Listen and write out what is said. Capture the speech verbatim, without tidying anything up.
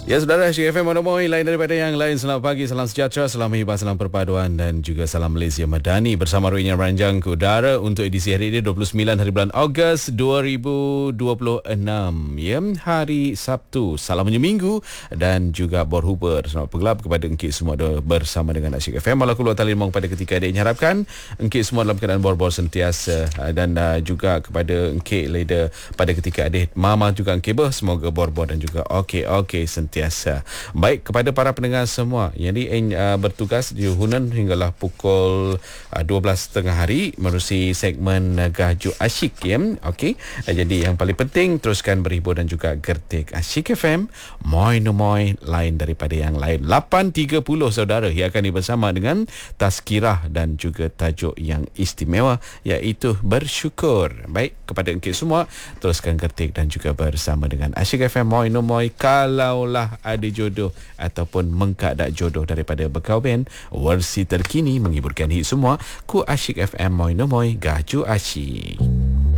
Ya saudara, Asyik F M Monomoy, lain daripada yang lain. Selamat pagi, salam sejahtera, salam hebat, salam perpaduan dan juga salam Malaysia Madani. Bersama Ruinya Ranjang ke udara untuk edisi hari ini dua puluh sembilan hari bulan Ogos dua ribu dua puluh enam, ya, hari Sabtu. Salam menyeminggu dan juga berhuber. Selamat penggelap kepada engkit semua bersama dengan Asyik F M. Malah keluar tali limau pada ketika adik harapkan engkit semua dalam keadaan bor-bor sentiasa, dan uh, juga kepada engkit leda pada ketika adik mama juga engkit ber, semoga bor-bor dan juga okey-okey sentiasa. Biasa. Baik, kepada para pendengar semua yang di uh, bertugas di Hunan hinggalah pukul uh, dua belas tiga puluh hari menerusi segmen uh, Gaju Asyik, ya. Okey. Uh, jadi yang paling penting teruskan berhibur dan juga gertik Asyik F M. Moi no moi, lain daripada yang lain. lapan tiga puluh saudara yang akan bersama dengan tazkirah dan juga tajuk yang istimewa iaitu bersyukur. Baik, kepada engkit semua teruskan gertik dan juga bersama dengan Asyik F M. Moi no moi, kalaulah ada jodoh ataupun mengkadak jodoh daripada berkahwin, versi terkini menghiburkan hit semua ku Asyik F M. Moi no moi, Gaju Asyik.